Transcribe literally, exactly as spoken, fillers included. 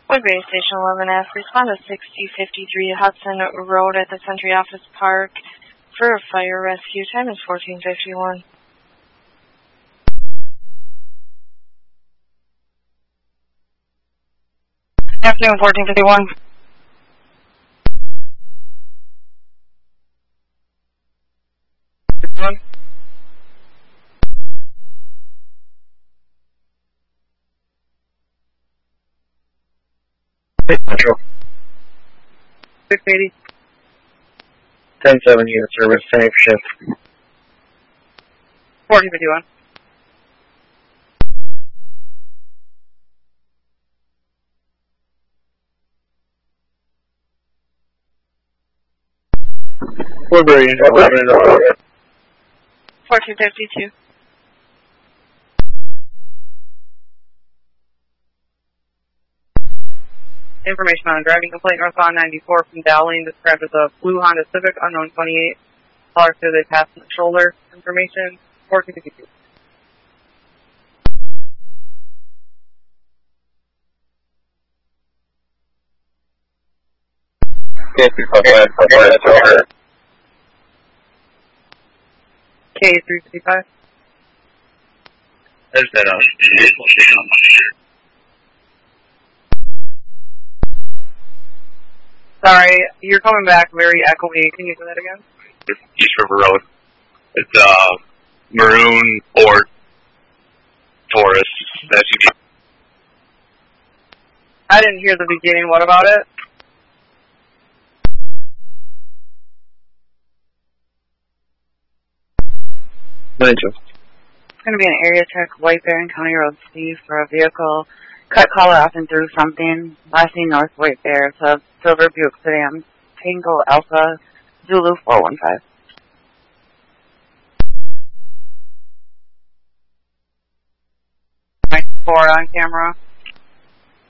Woodbury Station eleven F, respond to sixty fifty-three Hudson Road at the Sentry Office Park for a fire rescue. Time is fourteen fifty-one. Afternoon, fourteen fifty-one. Metro. six eighty. ten seven unit service, same shift. fourteen fifty-one. Woodbury, eleven. fourteen fifty-two. Information on a driving complaint northbound ninety-four from Dowling, described as a blue Honda Civic, unknown twenty-eight. Caller said they passed the shoulder. Information, fourteen fifty-two. K three fifty-five. There's that on vehicle station on my shirt. Sorry, you're coming back very echoey. Can you say that again? It's East River Road. It's uh maroon Ford Taurus S U V. I didn't hear the beginning. What about it? ninety-two. It's going to be an area check, White Bear and County Road C for a vehicle. Cut caller off and through something. Last seen North White Bear. It's a silver Buick sedan. Tango Alpha Zulu four one five. Four on camera.